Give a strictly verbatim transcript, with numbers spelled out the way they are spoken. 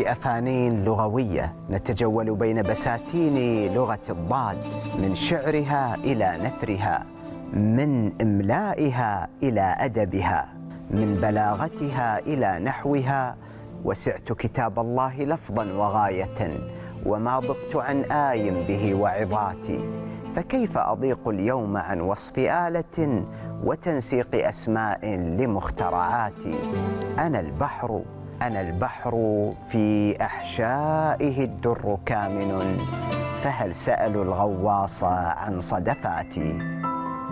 في أفانين لغوية نتجول بين بساتين لغة الضاد، من شعرها إلى نثرها، من إملائها إلى أدبها، من بلاغتها إلى نحوها. وسعت كتاب الله لفظا وغاية، وما ضبت عن آي به وعظاتي. فكيف أضيق اليوم عن وصف آلة وتنسيق أسماء لمخترعاتي؟ أنا البحر أنا البحر في أحشائه الدر كامن، فهل سألوا الغواص عن صدفاتي؟